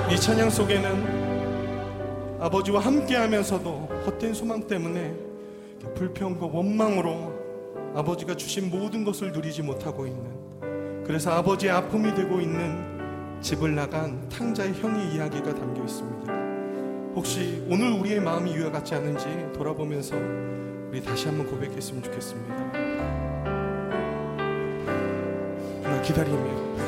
이 찬양 속에는 아버지와 함께 하면서도 헛된 소망 때문에 불평과 원망으로 아버지가 주신 모든 것을 누리지 못하고 있는, 그래서 아버지의 아픔이 되고 있는 집을 나간 탕자의 형의 이야기가 담겨 있습니다. 혹시 오늘 우리의 마음이 이와 같지 않은지 돌아보면서 우리 다시 한번 고백했으면 좋겠습니다. 나 기다리며